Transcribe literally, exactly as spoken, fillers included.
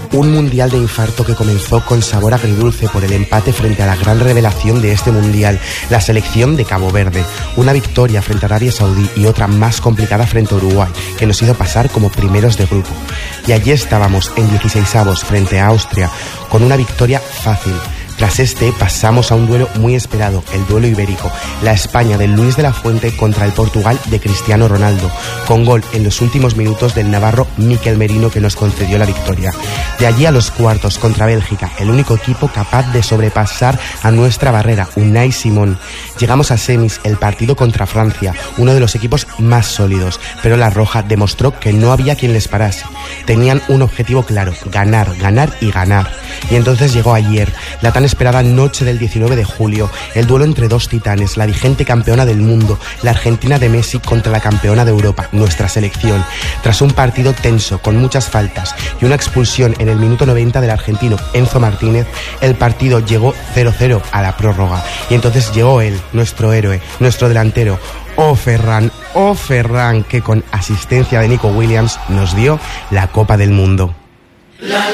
Un mundial de infarto que comenzó con sabor agridulce por el empate frente a la gran revelación de este mundial, la selección de Cabo Verde. Una victoria frente a Arabia Saudí y otra más complicada frente a Uruguay, que nos hizo pasar como primeros de grupo. Y allí estábamos en dieciseisavos frente a Austria, con una victoria fácil. Tras este pasamos a un duelo muy esperado, el duelo ibérico, la España de Luis de la Fuente contra el Portugal de Cristiano Ronaldo, con gol en los últimos minutos del navarro Mikel Merino que nos concedió la victoria. De allí a los cuartos contra Bélgica, el único equipo capaz de sobrepasar a nuestra barrera, Unai Simón. Llegamos a semis, el partido contra Francia, uno de los equipos más sólidos, pero la Roja demostró que no había quien les parase. Tenían un objetivo claro, ganar, ganar y ganar. Y entonces llegó ayer, la tan esperada noche del diecinueve de julio, el duelo entre dos titanes, la vigente campeona del mundo, la Argentina de Messi contra la campeona de Europa, nuestra selección. Tras un partido tenso, con muchas faltas y una expulsión en el minuto noventa del argentino Enzo Martínez, el partido llegó cero cero a la prórroga. Y entonces llegó él, nuestro héroe, nuestro delantero, Oh Ferran, oh Ferran, que con asistencia de Nico Williams nos dio la Copa del Mundo. La, la.